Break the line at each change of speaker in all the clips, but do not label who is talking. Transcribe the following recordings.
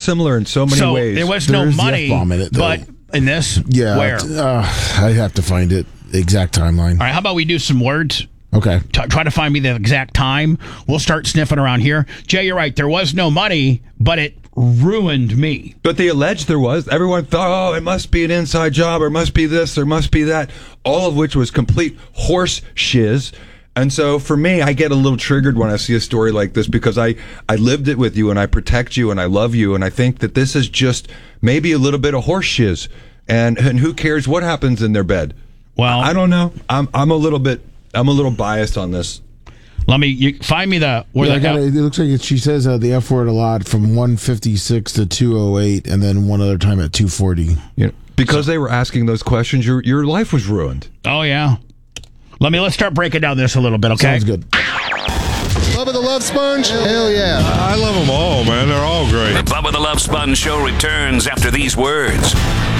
similar in so many ways.
There was
There
no
is the
money,
F-bomb in it, though.
but in this,
Yeah.
where?
I have to find it. Exact timeline.
All right, how about we do some words?
Okay.
Try to find me the exact time. We'll start sniffing around here. Jay, you're right. There was no money, but it ruined me.
But they alleged there was. Everyone thought, it must be an inside job, or it must be this, or must be that. All of which was complete horse shiz. And so for me, I get a little triggered when I see a story like this because I lived it with you and I protect you and I love you. And I think that this is just maybe a little bit of horse shiz. And who cares what happens in their bed?
Well,
I don't know. I'm a little biased on this.
Let me find me the where
It looks like she says the F word a lot from 156 to 208, and then one other time at 240.
Because they were asking those questions, your life was ruined.
Oh yeah. Let's start breaking down this a little bit, okay?
Sounds good.
Love of the Love Sponge? Hell yeah.
I love them all, man. They're all great.
The Bubba the Love Sponge Show returns after these words.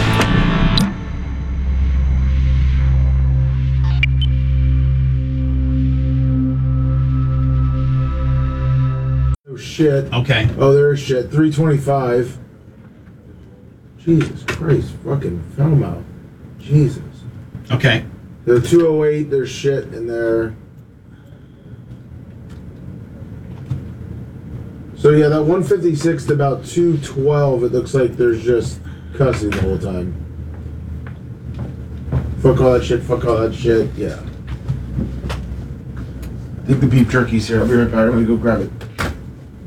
Oh, shit.
Okay.
Oh, there's shit. 325. Jesus Christ. Fucking film out. Jesus.
Okay.
The 208, there's shit in there. So yeah, that 156 to about 212, it looks like there's just cussing the whole time. Fuck all that shit, yeah. I think the beef jerky's here. I'll be right back. I'm gonna go grab it.